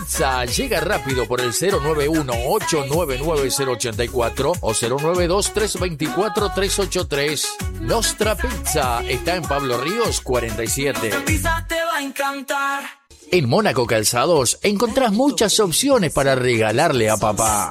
Pizza llega rápido por el 091-899-084 o 092-324-383. Nostra Pizza está en Pablo Ríos 47. Esta pizza te va a encantar. En Mónaco Calzados encontrás muchas opciones para regalarle a papá.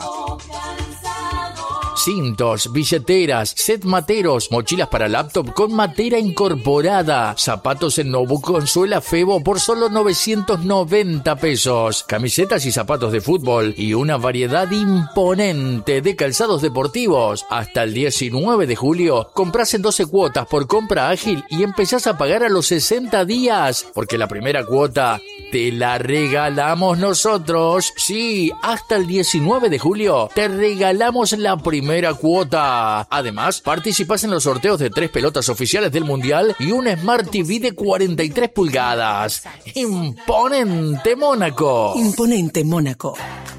Cintos, billeteras, set materos, mochilas para laptop con matera incorporada, zapatos en Nobu con suela Febo por solo 990 pesos, camisetas y zapatos de fútbol y una variedad imponente de calzados deportivos. Hasta el 19 de julio comprás en 12 cuotas por compra ágil y empezás a pagar a los 60 días, porque la primera cuota te la regalamos nosotros. Sí, hasta el 19 de julio te regalamos la primera cuota. Además, participás en los sorteos de 3 pelotas oficiales del Mundial y un Smart TV de 43 pulgadas. ¡Imponente Mónaco! Imponente Mónaco.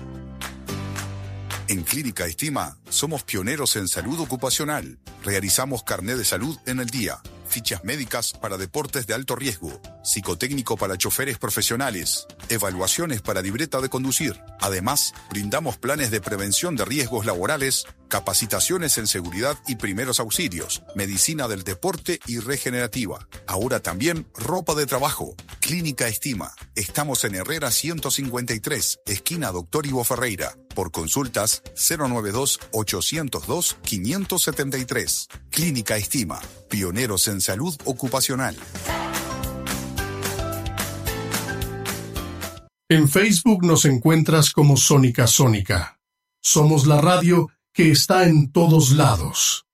En Clínica Estima somos pioneros en salud ocupacional. Realizamos carné de salud en el día, fichas médicas para deportes de alto riesgo, psicotécnico para choferes profesionales, evaluaciones para libreta de conducir. Además, brindamos planes de prevención de riesgos laborales, capacitaciones en seguridad y primeros auxilios, medicina del deporte y regenerativa. Ahora también ropa de trabajo. Clínica Estima. Estamos en Herrera 153, esquina Doctor Ivo Ferreira. Por consultas 092-802-573. Clínica Estima. Pioneros en salud ocupacional. En Facebook nos encuentras como Sónica Sónica. Somos la radio que está en todos lados.